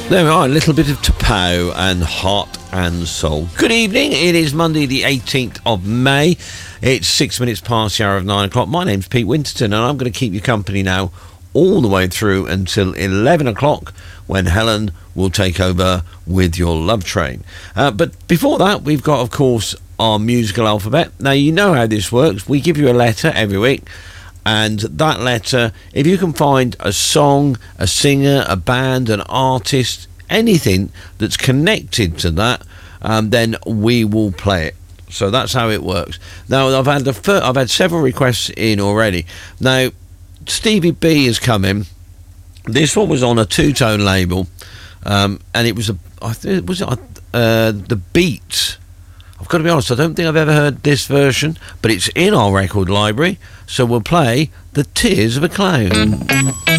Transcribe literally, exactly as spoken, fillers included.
There we are, a little bit of Tapao and Heart and Soul. Good evening, it is Monday the eighteenth of May. It's six minutes past the hour of nine o'clock. My name's Pete Winterton and I'm going to keep you company now all the way through until eleven o'clock when Helen will take over with your Love Train. Uh, but before that, we've got, of course, our musical alphabet. Now, you know how this works. We give you a letter every week. And that letter, if you can find a song, a singer, a band, an artist, anything that's connected to that, um, then we will play it. So that's how it works. Now, I've had the fir- I've had several requests in already. Now, Stevie B has come in. This one was on a two-tone label, um, and it was a I think was it uh, the Beat. I've got to be honest, I don't think I've ever heard this version, but it's in our record library, so we'll play The Tears of a Clown.